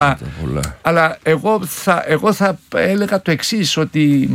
Αλλά εγώ θα έλεγα το εξής, ότι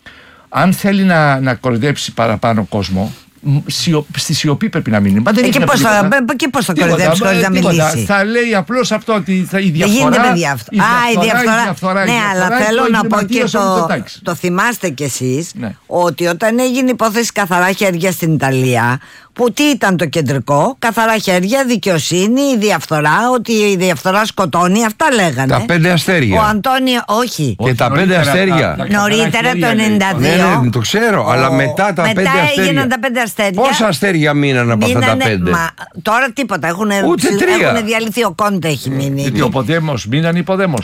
αν θέλει να κοροϊδέψει παραπάνω κόσμο, στη σιωπή πρέπει να μείνει. Και πώς θα κοροϊδέψει χωρίς να μιλήσει? Θα λέει απλώς αυτό, ότι η διαφθορά. Δεν γίνεται, παιδιά, αυτό. Η διαφθορά. Ναι, αλλά θέλω να πω και το θυμάστε κι εσείς, ότι όταν έγινε υπόθεση καθαρά χέρια στην Ιταλία, που τι ήταν το κεντρικό? Καθαρά χέρια, δικαιοσύνη, η διαφθορά, ότι η διαφθορά σκοτώνει, αυτά λέγανε. Τα 5 αστέρια. Ο Αντώνιο, όχι. Και τα 5 αστέρια. Νωρίτερα το 92. Ναι, το ξέρω, αλλά μετά τα 5 αστέρια. Μετά έγιναν τα 5 αστέρια. Πόσα αστέρια μείναν από αυτά τα 5? Τώρα τίποτα. Έχουν διαλυθεί, ο Κόντε έχει μείνει. Γιατί ο Ποδέμος μείναν υποδέμος.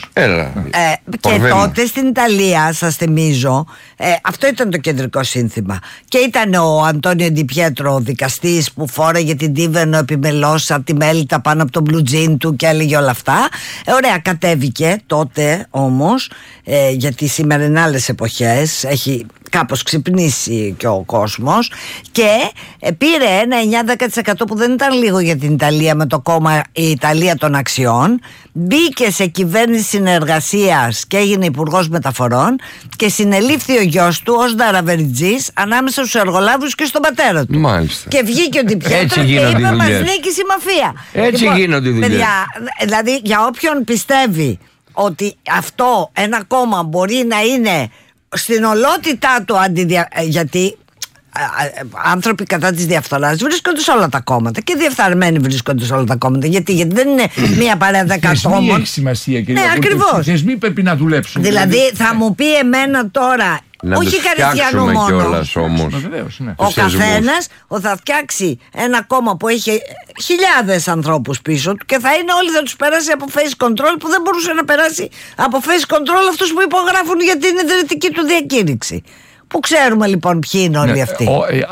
Και τότε στην Ιταλία, σας θυμίζω, αυτό ήταν το κεντρικό σύνθημα. Και ήταν ο Αντώνιο Ντιπιέτρο, ο δικαστής, που φόραγε την Τίβενο επιμελώς από τη μέλισσα πάνω από τον μπλουτζίν του και έλεγε όλα αυτά. Ωραία, κατέβηκε τότε όμως, γιατί σήμερα είναι άλλες εποχές, έχει κάπως ξυπνήσει και ο κόσμος, και πήρε ένα 9-10% που δεν ήταν λίγο για την Ιταλία, με το κόμμα η Ιταλία των Αξιών, μπήκε σε κυβέρνηση συνεργασίας και έγινε υπουργός μεταφορών και συνελήφθη ο γιος του ως Νταραβεριτζής ανάμεσα στους εργολάβους και στον πατέρα του. Μάλιστα. Και βγήκε ο Ντιπιέτρο και είπε μας νίκησε η μαφία. Έτσι γίνονται οι δουλειές. Παιδιά, δηλαδή για όποιον πιστεύει ότι αυτό ένα κόμμα μπορεί να είναι στην ολότητά του γιατί άνθρωποι κατά της διαφθοράς βρίσκονται σε όλα τα κόμματα και διαφθαρμένοι βρίσκονται σε όλα τα κόμματα. Γιατί δεν είναι μία παρέα 10 ατόμων. Έχει σημασία, κυρία. Ναι, ακριβώς. Οι θεσμοί πρέπει να δουλέψουν. Δηλαδή θα μου πει εμένα τώρα, όχι Καριστιανού μόνο, ο καθένας θα φτιάξει ένα κόμμα που έχει χιλιάδες ανθρώπους πίσω του και θα είναι όλοι, θα τους περάσει από face control που δεν μπορούσε να περάσει από face control αυτούς που υπογράφουν για την ιδρυτική του διακήρυξη. Πού ξέρουμε λοιπόν ποιοι είναι όλοι αυτοί?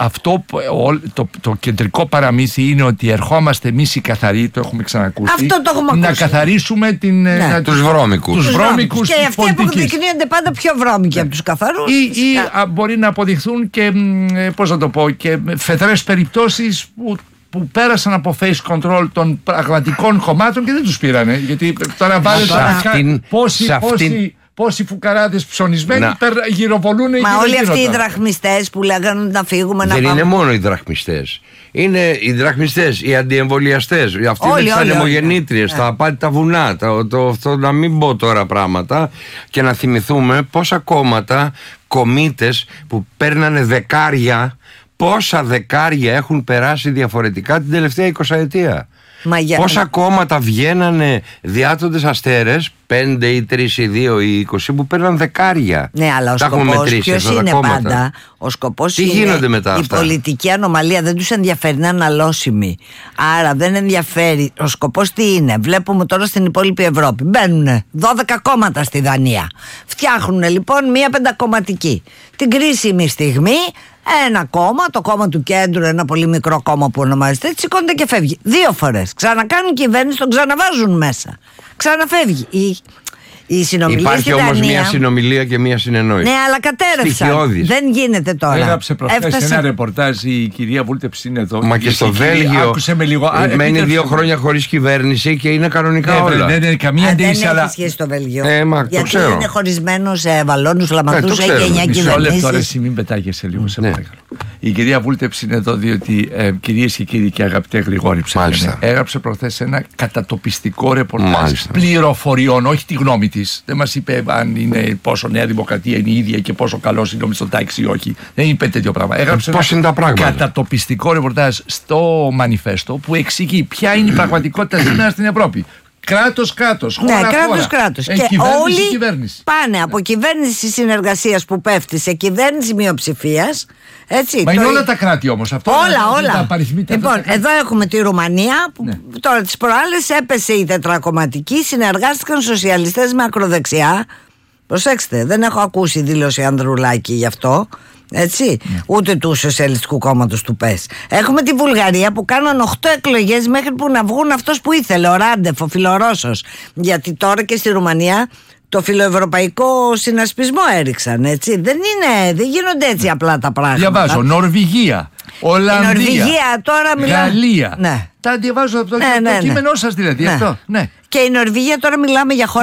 Το κεντρικό παραμύθι είναι ότι ερχόμαστε εμείς οι καθαροί, το έχουμε ξανακούσει. Αυτό το έχουμε να ακούσει. Καθαρίσουμε τους βρώμικους. Και αυτοί αποδεικνύονται πάντα πιο βρώμικοι από τους καθαρούς. Ή μπορεί να αποδειχθούν και, πώς να το πω, και φεδρές περιπτώσεις που πέρασαν από face control των πραγματικών κομμάτων και δεν τους πήρανε. Γιατί τώρα βάλετε πόσοι φουκαράδες ψωνισμένοι γυροβολούν. Μα όλοι αυτοί οι δραχμιστές που λέγανε να φύγουμε, δεν είναι μόνο οι δραχμιστές. Είναι οι δραχμιστές, οι αντιεμβολιαστές, αυτοί με τις ανεμογεννήτριες, τα απάτητα βουνά. Αυτό να μην πω τώρα πράγματα και να θυμηθούμε πόσα κόμματα, κομίτες που παίρνανε δεκάρια, πόσα δεκάρια έχουν περάσει διαφορετικά την τελευταία 20 ετία. Πόσα κόμματα βγαίνανε διάτοντες αστέρες, 5 ή 3 ή 2 ή 20, που παίρναν δεκάρια. Ναι, αλλά ο σκοπός ποιος είναι πάντα? Ο σκοπός τι γίνονται μετά η αυτά? Πολιτική ανομαλία δεν τους ενδιαφέρει, να είναι αναλώσιμοι. Άρα δεν ενδιαφέρει. Ο σκοπός τι είναι? Βλέπουμε τώρα στην υπόλοιπη Ευρώπη. Μπαίνουν 12 κόμματα στη Δανία. Φτιάχνουν λοιπόν μία πεντακομματική. Την κρίσιμη στιγμή ένα κόμμα, το κόμμα του κέντρου, ένα πολύ μικρό κόμμα που ονομάζεται έτσι, σηκώνεται και φεύγει. 2 φορές. Ξανακάνουν κυβέρνηση, τον ξαναβάζουν μέσα. Ξαναφεύγει. Η συνομιλία υπάρχει όμως μια συνομιλία και μια συνεννόηση. Ναι, αλλά κατέρευσαν. Δεν γίνεται τώρα. Έγραψε προχθές ένα ρεπορτάζ η κυρία Βούλτεψη είναι εδώ. Μα και στο Βέλγιο μένει 2 χρόνια χωρίς κυβέρνηση και είναι κανονικά όλα. Δεν είναι καμία αντίρρηση. Δεν έχει σχέση το Βέλγιο. Γιατί είναι χωρισμένο σε Βαλώνους, Λαματούς, έχει 9 κυβερνήσεις. Τώρα εσύ μην πετάγεσαι λίγο, σε παρακαλώ. Η κυρία Βούλτεψη είναι εδώ διότι, κυρίες και κύριοι και αγαπητέ Γρηγόρη Ψάχνε, έγραψε προχθές ένα κατατοπιστικό ρεπορτάζ πληροφοριών, όχι τη γνώμη της. Δεν μας είπε αν είναι πόσο Νέα Δημοκρατία είναι η ίδια και πόσο καλός είναι ο Μητσοτάκης ή όχι. Δεν είπε τέτοιο πράγμα. Έγραψε ένα κατατοπιστικό ρεπορτάζ στο Μανιφέστο που εξηγεί ποια είναι η πραγματικότητα σήμερα στην Ευρώπη. Κράτος, χώρα, κράτος. Και όλοι κυβέρνηση. Πάνε από κυβέρνηση συνεργασίας που πέφτει σε κυβέρνηση μειοψηφίας. Έτσι, μα είναι όλα τα κράτη όμως αυτό. Όλα. Λοιπόν, εδώ έχουμε τη Ρουμανία που τώρα τις προάλλες έπεσε η τετρακομματική, συνεργάστηκαν σοσιαλιστές με ακροδεξιά. Προσέξτε, δεν έχω ακούσει δήλωση Ανδρουλάκη γι' αυτό. Έτσι, ούτε του Σοσιαλιστικού Κόμματος του ΠΕΣ. Έχουμε τη Βουλγαρία που κάναν 8 εκλογές μέχρι που να βγουν αυτός που ήθελε, ο Ράντεφ, ο φιλορώσος. Γιατί τώρα και στη Ρουμανία το φιλοευρωπαϊκό συνασπισμό έριξαν, έτσι. Δεν γίνονται έτσι απλά τα πράγματα. Διαβάζω, Νορβηγία, Ολλανδία, Νορβηγία, τώρα Γαλλία. Ναι. Τα διαβάζω από το κείμενό σας δηλαδή. Ναι. Αυτό. Ναι. Και η Νορβηγία τώρα μιλάμε για χώρα